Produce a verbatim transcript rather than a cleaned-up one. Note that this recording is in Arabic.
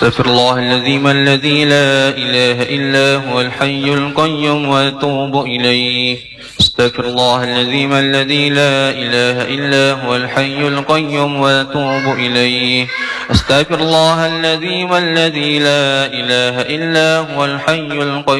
استغفر الله العظيم الذي لا إله إلا هو الحي القيوم وأتوب إليه. استغفر الله العظيم الذي لا إله إلا هو الحي القيوم وأتوب إليه. استغفر الله العظيم الذي لا إله إلا هو الحي القيوم